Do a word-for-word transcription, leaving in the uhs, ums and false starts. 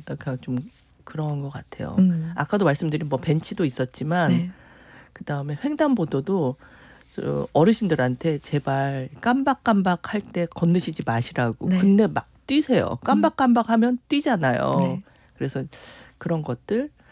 그러니까 좀 그런 것 같아요. 음. 아까도 말씀드린 뭐 벤치도 있었지만 네. 그다음에 횡단보도도 저 어르신들한테 제발 깜박깜박 할 때 건너시지 마시라고. 네. 근데 막 뛰세요. 깜박깜박 하면 뛰잖아요. 네. 그래서 그런 것들